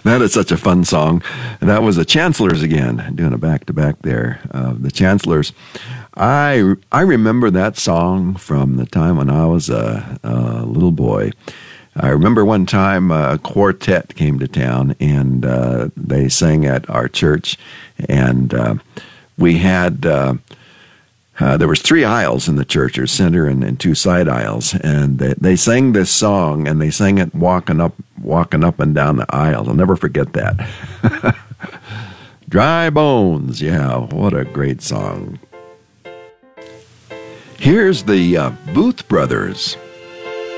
That is such a fun song. And that was the Chancellors again, doing a back-to-back there. The Chancellors. I remember that song from the time when I was a little boy. I remember one time a quartet came to town, and they sang at our church, and we had... there was 3 aisles in the church, or center and 2 side aisles, and they sang this song, and they sang it walking up and down the aisles. I'll never forget that. Dry Bones, yeah, what a great song. Here's the Booth Brothers.